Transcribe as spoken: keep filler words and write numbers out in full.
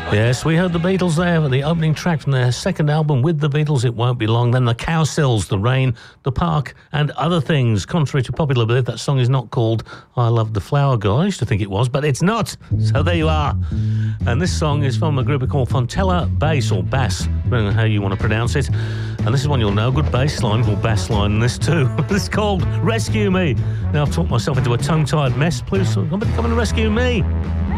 Yes, we heard the Beatles there, the opening track from their second album with the Beatles, It Won't Be Long. Then the Cowsills, The Rain, The Park, and Other Things. Contrary to popular belief, that song is not called I Love the Flower Girl. I used to think it was, but it's not. So there you are. And this song is from a group called Fontella Bass, or Bass, depending on how you want to pronounce it. And this is one you'll know, good bass line, called Bass Line, and this too. It's called Rescue Me. Now, I've talked myself into a tongue-tied mess. Please come and rescue me.